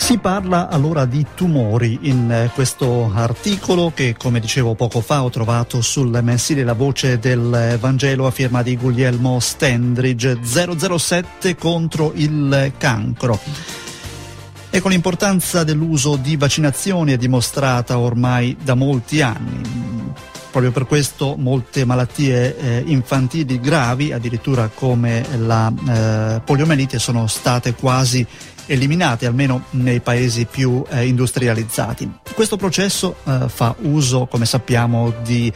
Si parla allora di tumori in questo articolo che, come dicevo poco fa, ho trovato sul mensile La Voce del Vangelo a firma di Guglielmo Stendridge. 007 contro il cancro. Ecco, l'importanza dell'uso di vaccinazioni è dimostrata ormai da molti anni. Proprio per questo molte malattie infantili gravi, addirittura come la poliomelite, sono state quasi eliminate, almeno nei paesi più industrializzati. Questo processo fa uso, come sappiamo, di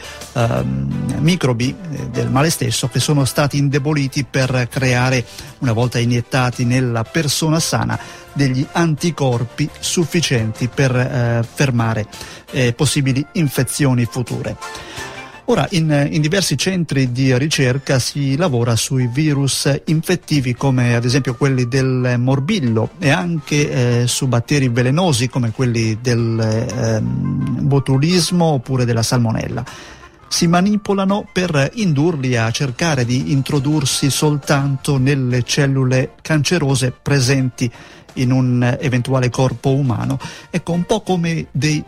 microbi del male stesso che sono stati indeboliti per creare, una volta iniettati nella persona sana, degli anticorpi sufficienti per fermare possibili infezioni future. Ora, in diversi centri di ricerca si lavora sui virus infettivi come ad esempio quelli del morbillo e anche su batteri velenosi come quelli del botulismo oppure della salmonella. Si manipolano per indurli a cercare di introdursi soltanto nelle cellule cancerose presenti in un eventuale corpo umano. Ecco, un po' come dei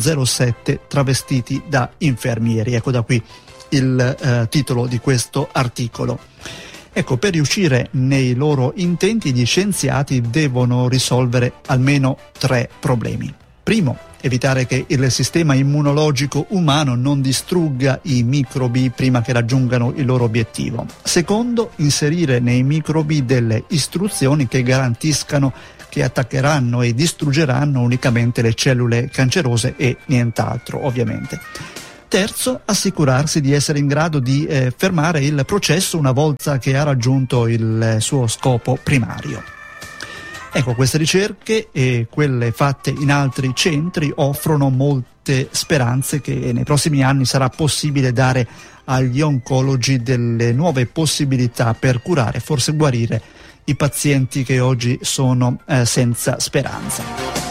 007 travestiti da infermieri. Ecco da qui il titolo di questo articolo. Ecco, per riuscire nei loro intenti gli scienziati devono risolvere almeno 3 problemi. Primo, evitare che il sistema immunologico umano non distrugga i microbi prima che raggiungano il loro obiettivo. Secondo, inserire nei microbi delle istruzioni che garantiscano che attaccheranno e distruggeranno unicamente le cellule cancerose e nient'altro, ovviamente. Terzo, assicurarsi di essere in grado di fermare il processo una volta che ha raggiunto il suo scopo primario. Ecco, queste ricerche e quelle fatte in altri centri offrono molte speranze che nei prossimi anni sarà possibile dare agli oncologi delle nuove possibilità per curare, forse guarire, i pazienti che oggi sono senza speranza.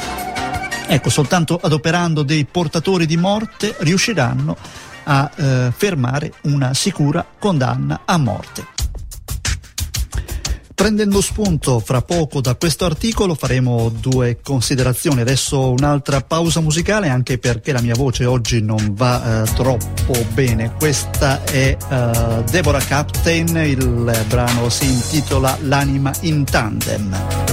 Ecco, soltanto adoperando dei portatori di morte riusciranno a fermare una sicura condanna a morte. Prendendo spunto fra poco da questo articolo faremo 2 considerazioni. Adesso un'altra pausa musicale, anche perché la mia voce oggi non va troppo bene. Questa è Deborah Captain, il brano si intitola L'anima in tandem.